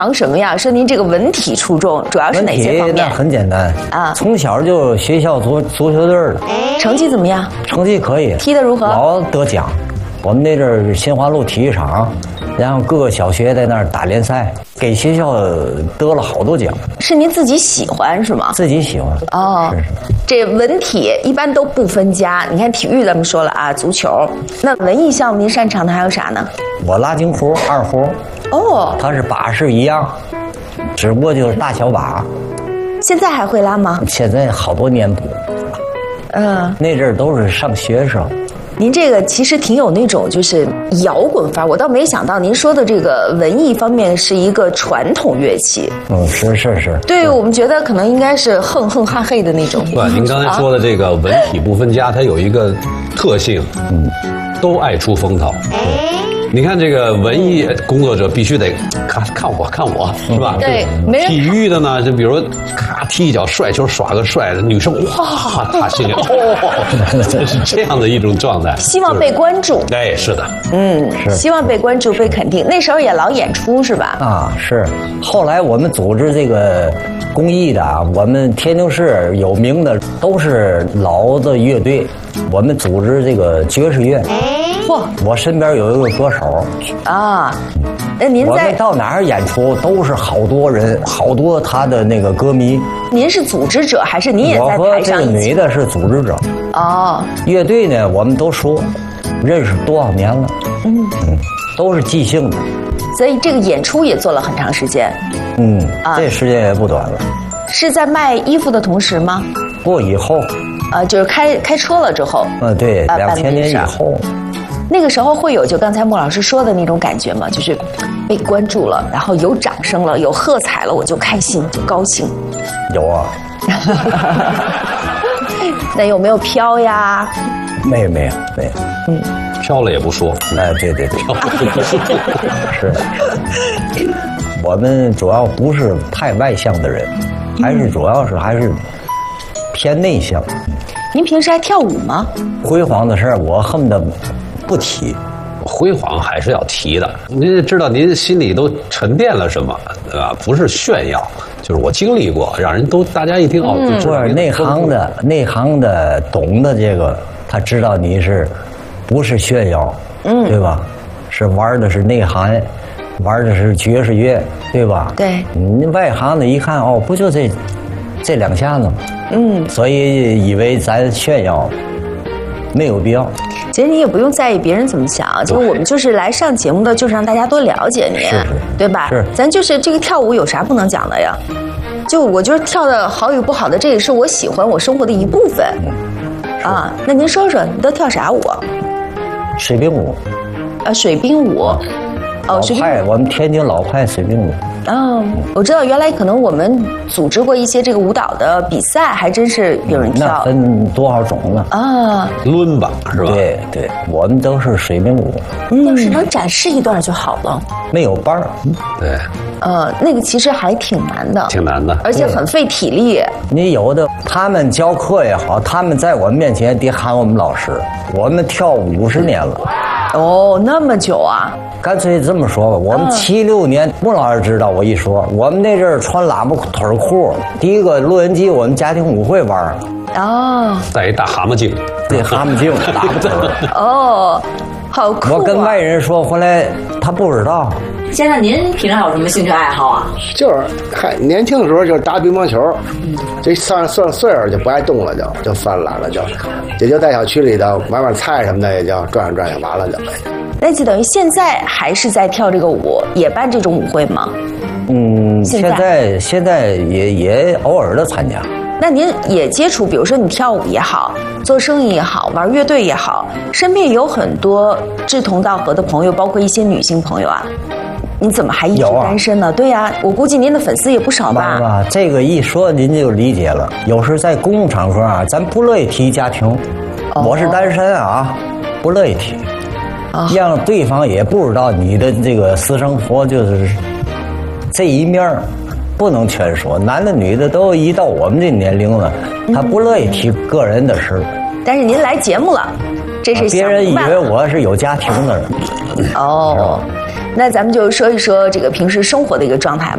忙什么呀？说您这个文体出众，主要是哪些方面？ 那很简单啊， 从小就学校足球队的， 成绩怎么样？ 成绩可以， 踢得如何？ 老得奖。我们那阵儿新华路体育场，然后各个小学在那儿打联赛，给学校得了好多奖。 是您自己喜欢是吗？ 自己喜欢哦。是。这文体一般都不分家，你看体育咱们说了啊，足球。那文艺项目您擅长的还有啥呢？ 我拉京胡、二胡。哦。它是把式一样，只不过就是大小把。 现在还会拉吗？ 现在好多年不。那阵儿都是上学时候。 您这个其实挺有那种就是摇滚范儿，我倒没想到您说的这个文艺方面是一个传统乐器。 是。 对，我们觉得可能应该是哼哼哈嘿的那种。 不，您刚才说的这个文体不分家，它有一个特性，都爱出风头。你看这个文艺工作者必须得看我是吧？ 对，没人。 体育的呢，就比如咔踢一脚帅球，耍个帅的女生，哇，她心里是这样的一种状态， 希望被关注。 哎，是的， 是希望被关注、被肯定。那时候也老演出是吧？ 啊，是。后来我们组织这个公益的啊，我们天津市有名的都是老的乐队，我们组织这个爵士乐。我身边有一个歌手啊，那您我们到哪儿演出都是好多人，好多他的那个歌迷。 您是组织者还是您也在台上？ 我和这个女的是组织者。 哦， 乐队呢，我们都说认识多少年了，都是即兴的。 所以这个演出也做了很长时间。 这时间也不短了。 是在卖衣服的同时吗？ 不，以后。 就是开车了之后。 对，2000年以后。 那个时候会有就刚才莫老师说的那种感觉吗？就是被关注了，然后有掌声了，有喝彩了，我就开心，就高兴。 有啊。 那有没有飘呀？ 没有。 飘了也不说。 对。飘了也不说。是。我们主要不是太外向的人，主要是还是偏内向。 您平时还跳舞吗？ 辉煌的事儿，我恨不得不提。 辉煌还是要提的，您知道您心里都沉淀了什么，对吧？不是炫耀，就是我经历过，让人都大家一听哦，就知道内行的懂的这个，他知道你是不是炫耀，对吧？是玩的是内涵，玩的是爵士乐，对吧？ 对。 你外行的一看哦，不就这两下子吗？所以以为咱炫耀，没有必要。 其实你也不用在意别人怎么想，就我们就是来上节目的，就是让大家多了解您，对吧？ 是， 咱就是这个跳舞有啥不能讲的呀？就我就是跳的好与不好的，这也是我喜欢我生活的一部分。那您说说，你都跳啥舞？ 水兵舞。 水兵舞。 水兵舞，我们天津老派水兵舞。 我知道原来可能我们组织过一些这个舞蹈的比赛，还真是有人跳。 那分多少种呢？ 伦巴是吧？ 对，我们都是水兵舞。 要是能展示一段就好了。 没有伴儿。 对。 那个其实还挺难的。 挺难的， 而且很费体力。 你有的他们教课也好，他们在我们面前得喊我们老师。我们跳50年了。 那么久啊！ 干脆这么说吧，我们76年，穆老师知道我一说，我们那阵儿穿喇叭腿裤，第一个录音机我们家庭舞会玩。 带一大蛤蟆镜。 对，蛤蟆镜，喇叭腿。 好酷啊！ 我跟外人说回来，他不知道。 先生，您平常有什么兴趣爱好啊？ 就是年轻的时候就打乒乓球，这上岁数就不爱动了，就犯懒了，也就在小区里头买买菜什么的，也就转转完了就。 那就等于现在还是在跳这个舞，也办这种舞会吗？ 现在也偶尔的参加。 那您也接触，比如说你跳舞也好，做生意也好，玩乐队也好，身边有很多志同道合的朋友，包括一些女性朋友啊。你怎么还一直单身呢？对呀，我估计您的粉丝也不少吧？ 这个一说您就理解了。有时在公共场合啊，咱不乐意提家庭。我是单身啊，不乐意提，让对方也不知道你的这个私生活，就是这一面不能全说。男的女的都一到我们这年龄了，他不乐意提个人的事。 但是您来节目了，这是别人以为我是有家庭的人。 那咱们就说一说这个平时生活的一个状态